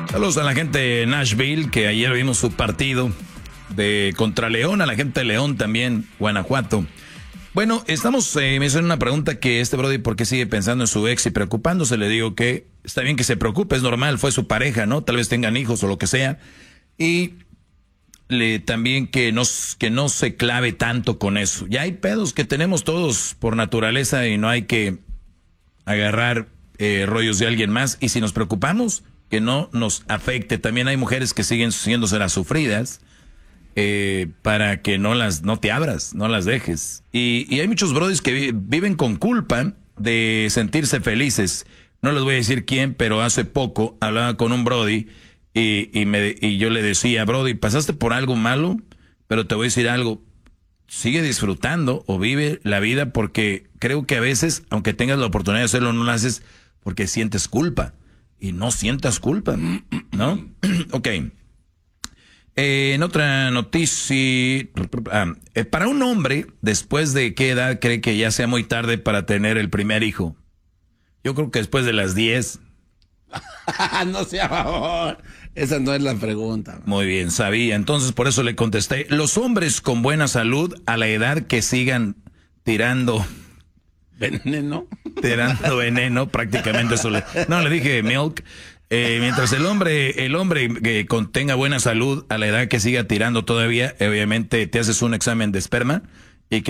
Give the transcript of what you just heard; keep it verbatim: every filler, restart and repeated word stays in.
Saludos a la gente de Nashville, que ayer vimos su partido de contra León, a la gente de León también, Guanajuato. Bueno, estamos, eh, me hicieron una pregunta que este brody, ¿por qué sigue pensando en su ex y preocupándose? Le digo que está bien que se preocupe, es normal, fue su pareja, ¿no? Tal vez tengan hijos o lo que sea. Y le, también que no, que no se clave tanto con eso. Ya hay pedos que tenemos todos por naturaleza y no hay que agarrar eh, rollos de alguien más. Y si nos preocupamos, que no nos afecte. También hay mujeres que siguen siéndose las sufridas. Eh, para que no las no te abras, no las dejes. Y, y hay muchos brodis que vi, viven con culpa de sentirse felices. No les voy a decir quién, pero hace poco hablaba con un brody y, y, me, y yo le decía, brody, pasaste por algo malo, pero te voy a decir algo, sigue disfrutando o vive la vida, porque creo que a veces, aunque tengas la oportunidad de hacerlo, no lo haces porque sientes culpa. Y no sientas culpa, ¿no? Ok. Eh, en otra noticia, ah, eh, para un hombre, ¿después de qué edad cree que ya sea muy tarde para tener el primer hijo? Yo creo que después de las diez. No sea favor, esa no es la pregunta. Muy bien, sabía. Entonces por eso le contesté. Los hombres con buena salud a la edad que sigan tirando veneno, tirando veneno, prácticamente eso le, no le dije milk. Eh, mientras el hombre, el hombre que con, tenga buena salud a la edad que siga tirando todavía, obviamente te haces un examen de esperma